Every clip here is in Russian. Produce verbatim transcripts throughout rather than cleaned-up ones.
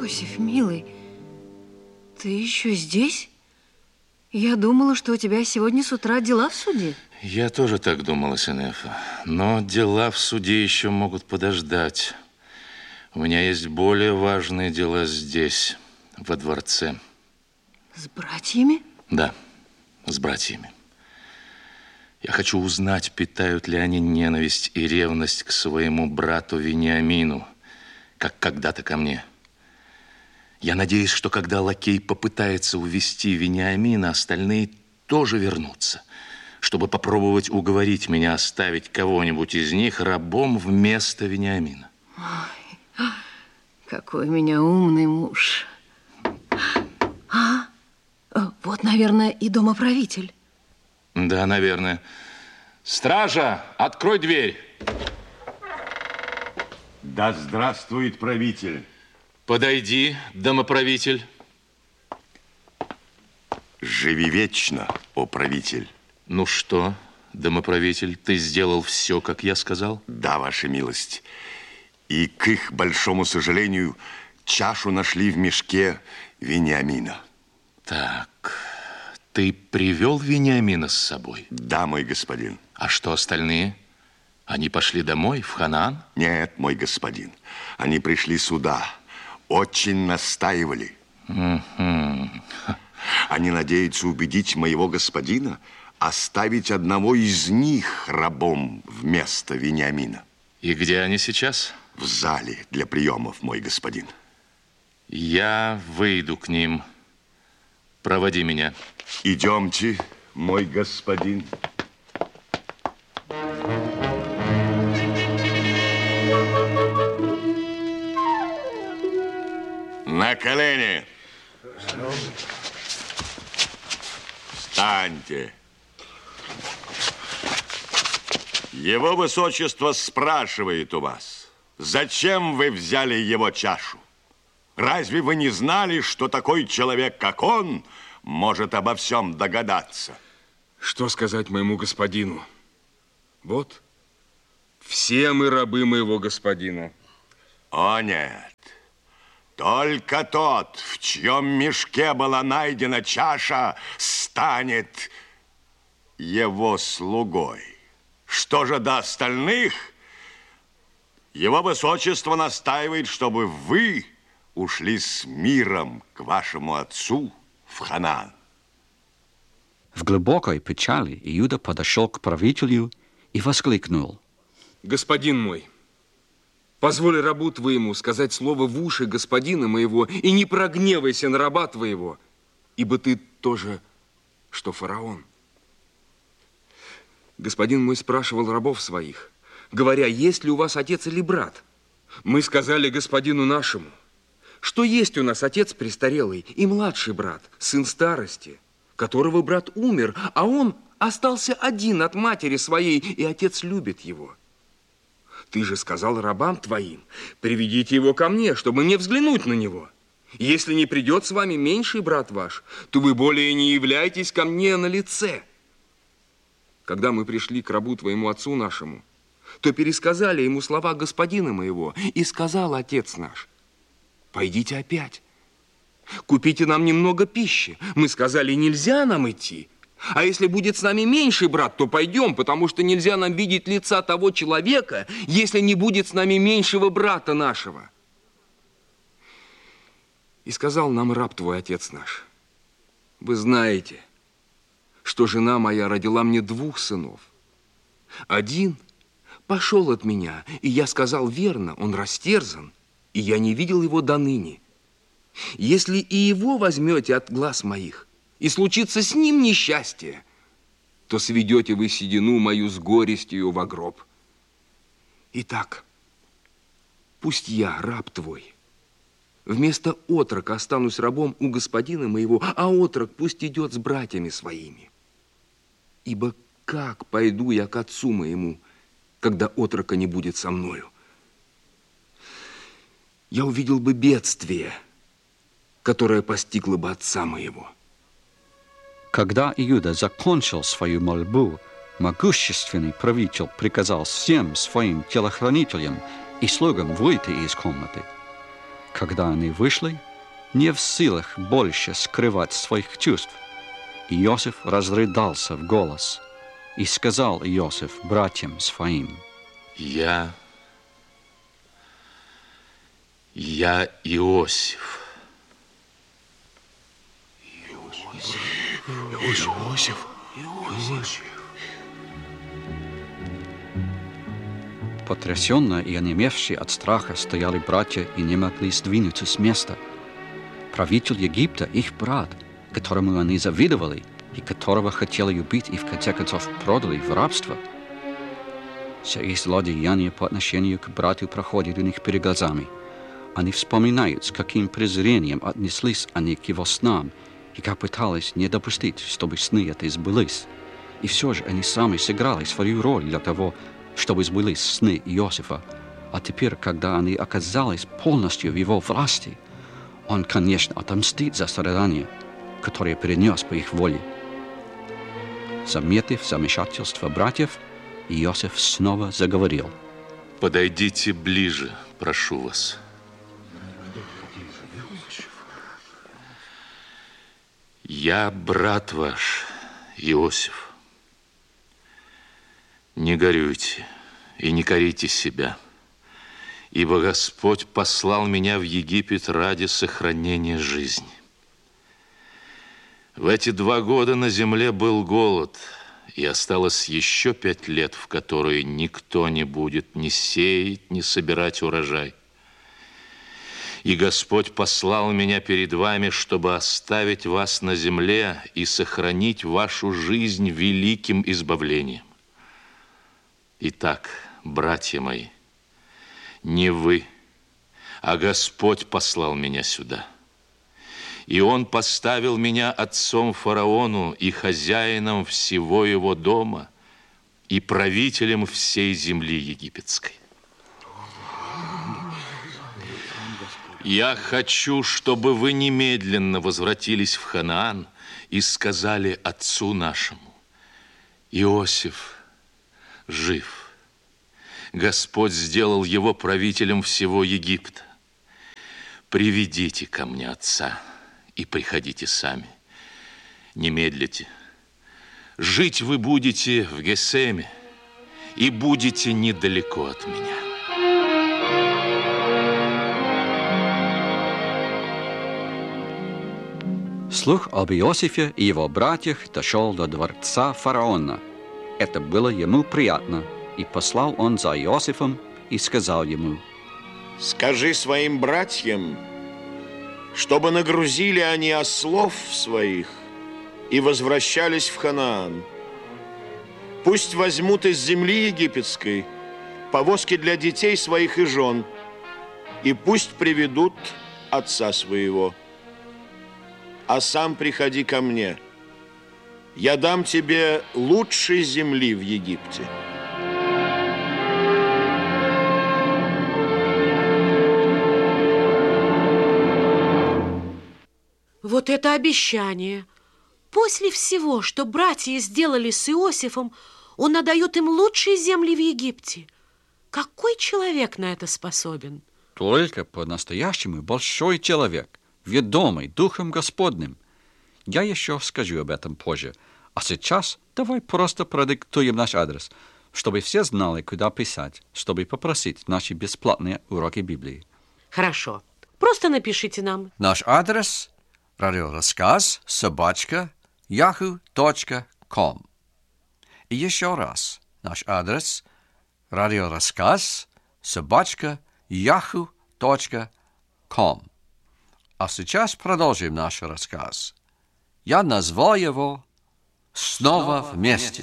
Иосиф, милый, ты еще здесь? Я думала, что у тебя сегодня с утра дела в суде. Я тоже так думала, Синефа. Но дела в суде еще могут подождать. У меня есть более важные дела здесь, во дворце. С братьями? Да, с братьями. Я хочу узнать, питают ли они ненависть и ревность к своему брату Вениамину, как когда-то ко мне. Я надеюсь, что когда лакей попытается увести Вениамина, остальные тоже вернутся, чтобы попробовать уговорить меня оставить кого-нибудь из них рабом вместо Вениамина. Ой, какой у меня умный муж. А, вот, наверное, и домоправитель. Да, наверное. Стража, открой дверь. Да здравствует правитель. Подойди, домоправитель. Живи вечно, о правитель. Ну что, домоправитель, ты сделал все, как я сказал? Да, ваша милость. И к их большому сожалению, чашу нашли в мешке Вениамина. Так, ты привел Вениамина с собой? Да, мой господин. А что остальные? Они пошли домой, в Ханаан? Нет, мой господин. Они пришли сюда. Очень настаивали. Mm-hmm. Они надеются убедить моего господина оставить одного из них рабом вместо Вениамина. И где они сейчас? В зале для приемов, мой господин. Я выйду к ним. Проводи меня. Идемте, мой господин. На колени. Встаньте. Его высочество спрашивает у вас, зачем вы взяли его чашу? Разве вы не знали, что такой человек, как он, может обо всем догадаться? Что сказать моему господину? Вот, все мы рабы моего господина. О, нет. Только тот, в чьем мешке была найдена чаша, станет его слугой. Что же до остальных? Его высочество настаивает, чтобы вы ушли с миром к вашему отцу в Ханаан. В глубокой печали Иуда подошел к правителю и воскликнул: господин мой, позволь рабу твоему сказать слово в уши господина моего, и не прогневайся на раба твоего, ибо ты тоже, что фараон. Господин мой спрашивал рабов своих, говоря, есть ли у вас отец или брат? Мы сказали господину нашему, что есть у нас отец престарелый и младший брат, сын старости, которого брат умер, а он остался один от матери своей, и отец любит его. Ты же сказал рабам твоим, приведите его ко мне, чтобы мне взглянуть на него. Если не придет с вами меньший брат ваш, то вы более не являйтесь ко мне на лице. Когда мы пришли к рабу твоему отцу нашему, то пересказали ему слова господина моего, и сказал отец наш: пойдите опять, купите нам немного пищи. Мы сказали: нельзя нам идти. А если будет с нами меньший брат, то пойдем, потому что нельзя нам видеть лица того человека, если не будет с нами меньшего брата нашего. И сказал нам раб твой, отец наш: вы знаете, что жена моя родила мне двух сынов. Один пошел от меня, и я сказал: верно, он растерзан, и я не видел его до ныне. Если и его возьмете от глаз моих, и случится с ним несчастье, то сведете вы седину мою с горестью во гроб. Итак, пусть я, раб твой, вместо отрока останусь рабом у господина моего, а отрок пусть идет с братьями своими. Ибо как пойду я к отцу моему, когда отрока не будет со мною? Я увидел бы бедствие, которое постигло бы отца моего. Когда Иуда закончил свою мольбу, могущественный правитель приказал всем своим телохранителям и слугам выйти из комнаты. когда они вышли, не в силах больше скрывать своих чувств, Иосиф разрыдался в голос и сказал Иосиф братьям своим: Я, я Иосиф. Иосиф. Иосиф. Потрясенно и онемевшие от страха стояли братья и не могли сдвинуться с места. Правитель Египта, их брат, которому они завидовали и которого хотели убить и в конце концов продали в рабство. Все их злодеяния по отношению к брату проходят у них перед глазами. Они вспоминают, с каким презрением отнеслись они к его снам и как пытались не допустить, чтобы сны эти сбылись. И все же они сами сыграли свою роль для того, чтобы сбылись сны Иосифа. А теперь, когда они оказались полностью в его власти, он, конечно, отомстит за страдания, которые перенес по их воле. Заметив замешательство братьев, Иосиф снова заговорил: Подойдите ближе, прошу вас. Я брат ваш, Иосиф. Не горюйте и не корите себя, ибо Господь послал меня в Египет ради сохранения жизни. В эти два года на земле был голод, и осталось еще пять лет, в которые никто не будет ни сеять, ни собирать урожай. И Господь послал меня перед вами, чтобы оставить вас на земле и сохранить вашу жизнь великим избавлением. Итак, братья мои, не вы, а Господь послал меня сюда. И Он поставил меня отцом фараону и хозяином всего его дома и правителем всей земли египетской. Я хочу, чтобы вы немедленно возвратились в Ханаан и сказали отцу нашему: Иосиф жив. Господь сделал его правителем всего Египта. Приведите ко мне отца и приходите сами. Не медлите. Жить вы будете в Гесеме и будете недалеко от меня. Слух об Иосифе и его братьях дошел до дворца фараона. Это было ему приятно, и послал он за Иосифом и сказал ему: Скажи своим братьям, чтобы нагрузили они ослов своих и возвращались в Ханаан. Пусть возьмут из земли египетской повозки для детей своих и жен, и пусть приведут отца своего. А сам приходи ко мне. Я дам тебе лучшей земли в Египте. Вот это обещание! После всего, что братья сделали с Иосифом, он отдает им лучшие земли в Египте. Какой человек на это способен? Только по-настоящему большой человек, ведомый Духом Господним. Я еще скажу об этом позже. А сейчас давай просто продиктуем наш адрес, чтобы все знали, куда писать, чтобы попросить наши бесплатные уроки Библии. Хорошо. Просто напишите нам. Наш адрес – радиорассказ собачка яху точка ком. И еще раз. Наш адрес – радиорассказ собачка яху точка ком. А сейчас продолжим наш рассказ. Я назвал его «Снова вместе».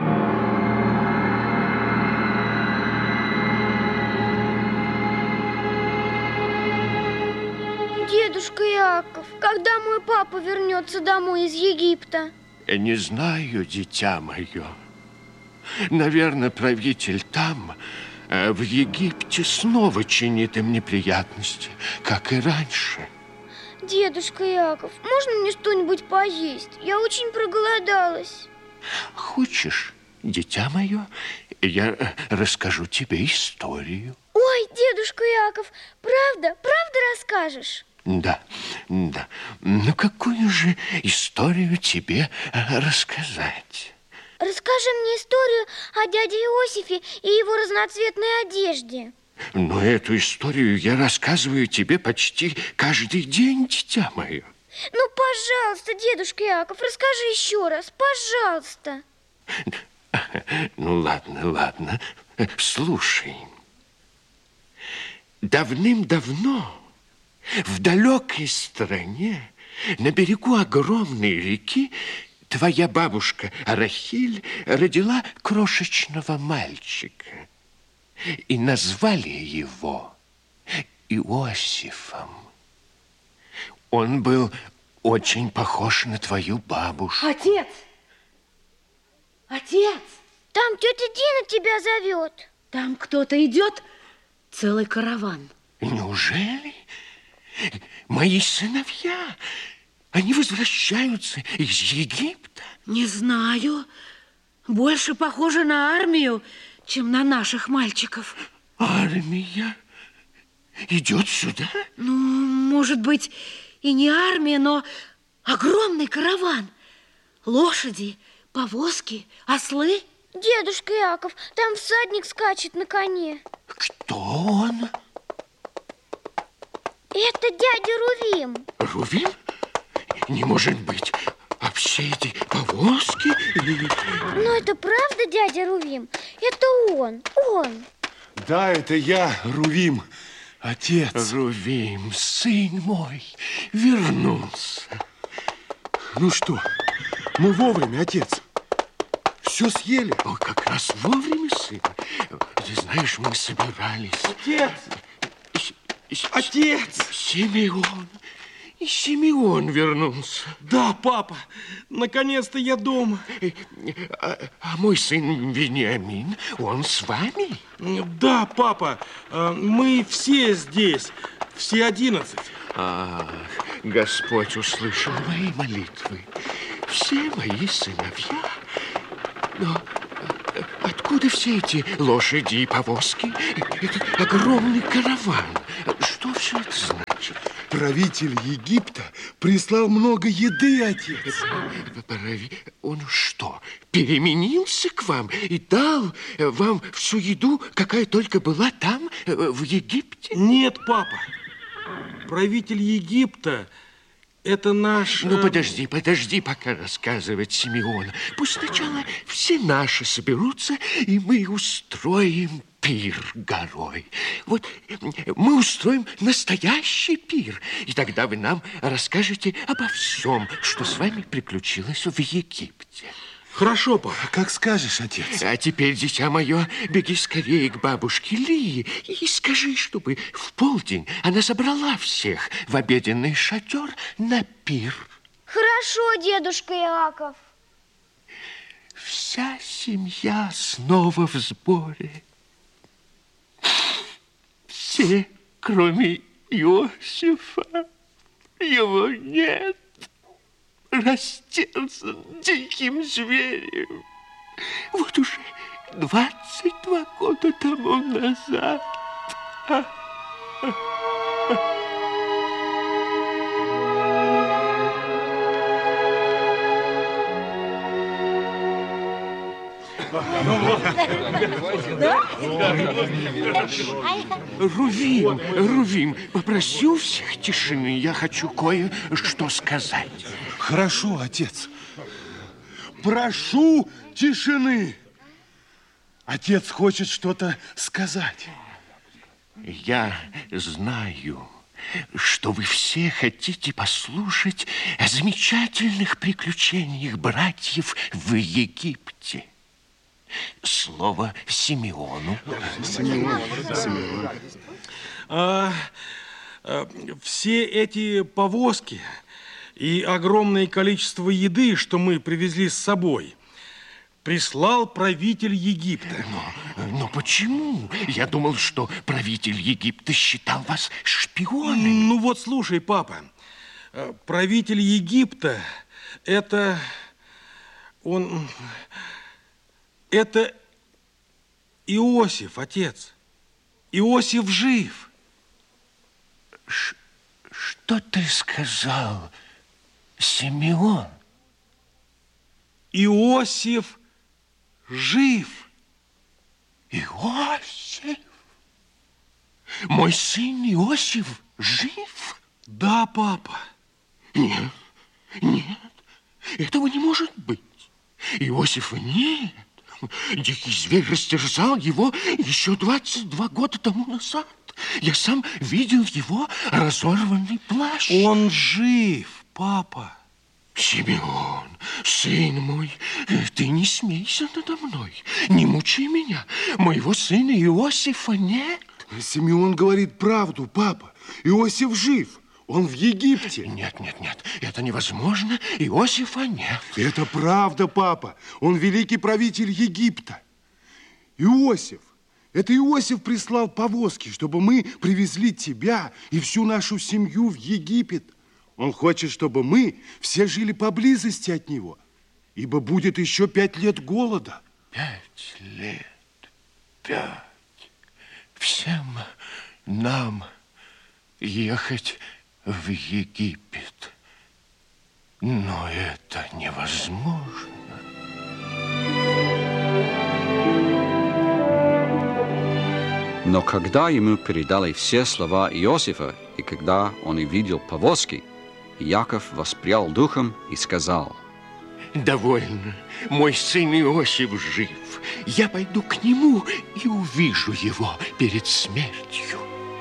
Дедушка Иаков, когда мой папа вернется домой из Египта? Я не знаю, дитя мое. Наверное, правитель там, в Египте, снова чинит им неприятности, как и раньше. Дедушка Иаков, можно мне что-нибудь поесть? Я очень проголодалась. Хочешь, дитя мое, я расскажу тебе историю? Ой, дедушка Иаков, правда, правда расскажешь? Да, да. Ну, какую же историю тебе рассказать? Расскажи мне историю о дяде Иосифе и его разноцветной одежде. Но эту историю я рассказываю тебе почти каждый день, дитя мое. Ну, пожалуйста, дедушка Иаков, расскажи еще раз, пожалуйста. Ну, ладно, ладно. Слушай. Давным-давно в далекой стране, на берегу огромной реки, твоя бабушка Рахиль родила крошечного мальчика. И назвали его Иосифом. Он был очень похож на твою бабушку. Отец! Отец! Там тетя Дина тебя зовет. Там кто-то идет, целый караван. Неужели? Мои сыновья, они возвращаются из Египта? Не знаю. Больше похоже на армию, чем на наших мальчиков. Армия идет сюда? Ну, может быть, и не армия, но огромный караван. Лошади, повозки, ослы. Дедушка Иаков, там всадник скачет на коне. Кто он? Это дядя Рувим. Рувим? Не может быть. А все эти повозки? Но это правда дядя Рувим? Это он, он. Да, это я, Рувим, отец. Рувим, сын мой, вернулся. Ну что, мы вовремя, отец. Все съели? О, как раз вовремя, сын. Ты знаешь, мы собирались. Отец! Отец! Симеон. И Симеон вернулся. Да, папа, наконец-то я дома. А, а мой сын Вениамин, он с вами? Да, папа, мы все здесь, все одиннадцать. Ах, Господь услышал мои молитвы. Все мои сыновья. Но откуда все эти лошади и повозки? Этот огромный караван. Что все это значит? Правитель Египта прислал много еды, отец. Он что, переменился к вам и дал вам всю еду, какая только была там, в Египте? Нет, папа. Правитель Египта – это наш... Ну, подожди, подожди пока рассказывать, Симеон. Пусть сначала все наши соберутся, и мы устроим пир горой. Вот мы устроим настоящий пир, и тогда вы нам расскажете обо всем, что с вами приключилось в Египте. Хорошо, папа, как скажешь, отец. А теперь, дитя мое, беги скорее к бабушке Лии и скажи, чтобы в полдень она собрала всех в обеденный шатер на пир. Хорошо, дедушка Иаков. Вся семья снова в сборе. Все, кроме Иосифа, его нет. Растерзан диким зверем. Вот уже двадцать два года тому назад. А, а, а. Рувим, Рувим, попроси у всех тишины. Я хочу кое-что сказать. Хорошо, отец. Прошу тишины. Отец хочет что-то сказать. Я знаю, что вы все хотите послушать о замечательных приключениях братьев в Египте. Слово Симеону. Симеон. Симеон. А, а, все эти повозки и огромное количество еды, что мы привезли с собой, прислал правитель Египта. Но, но почему? Я думал, что правитель Египта считал вас шпионом. Ну вот слушай, папа, правитель Египта – это он, это Иосиф, отец. Иосиф жив. Ш Что ты сказал, Симеон? Иосиф жив. Иосиф? Мой сын Иосиф жив? Да, папа. Нет, нет, этого не может быть. Иосифа нет. Дикий зверь растерзал его еще двадцать два года тому назад. Я сам видел его разорванный плащ. Он жив, папа. Симеон, сын мой, ты не смейся надо мной. Не мучи меня. Моего сына Иосифа нет. Симеон говорит правду, папа. Иосиф жив. Он в Египте. Нет, нет, нет, это невозможно. Иосифа нет. Это правда, папа. Он великий правитель Египта. Иосиф. Это Иосиф прислал повозки, чтобы мы привезли тебя и всю нашу семью в Египет. Он хочет, чтобы мы все жили поблизости от него, ибо будет еще пять лет голода. Пять лет. Пять. Всем нам ехать в Египет. Но это невозможно. Но когда ему передали все слова Иосифа, и когда он увидел повозки, Яков воспрял духом и сказал: довольно, мой сын Иосиф жив. Я пойду к нему и увижу его перед смертью.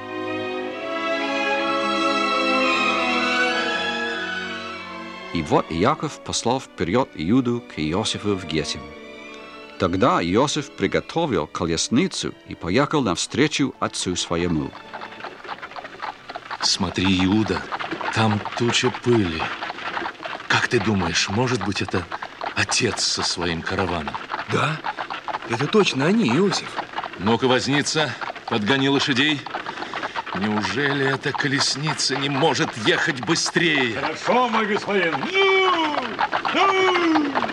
И вот Яков послал вперед Иуду к Иосифу в Гетим. Тогда Иосиф приготовил колесницу и поехал навстречу отцу своему. Смотри, Иуда, там туча пыли. Как ты думаешь, может быть, это отец со своим караваном? Да, это точно они, Иосиф. Ну-ка, возница, подгони лошадей. Неужели эта колесница не может ехать быстрее? Хорошо, мой господин. Ну! Ну!